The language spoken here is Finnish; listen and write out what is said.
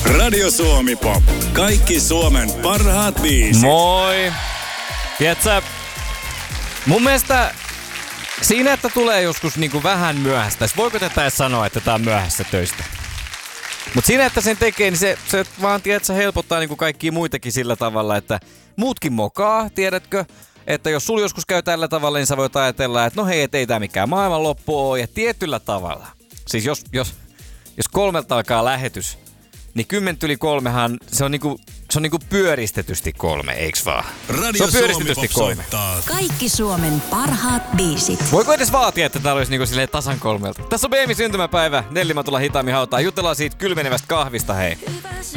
Radio Suomi Pop. Kaikki Suomen parhaat biisit. Moi! Tiedätkö, mun mielestä siinä, että tulee joskus niinku vähän myöhäistä. Voiko tätä edes sanoa, että tää on myöhässä töistä? Mut siinä, että sen tekee, niin se vaan, tiedätkö, helpottaa niinku kaikkia muitakin sillä tavalla, että muutkin mokaa, tiedätkö? Että jos sul joskus käy tällä tavalla, niin sä voit ajatella, että no hei, et ei tää mikään maailmanloppu ole. Ja tietyllä tavalla. Siis jos 3 alkaa lähetys, niin 3:10 se on niinku pyöristetysti 3, eiks vaan? Radio Se on pyöristetysti 3. Kaikki Suomen parhaat biisit. Voiko edes vaatia, että täällä olisi niinku silleen tasan 3? Tässä on Beemin syntymäpäivä. Nelli Matula hitaammin hautaa. Jutellaan siitä kylmenevästä kahvista, hei.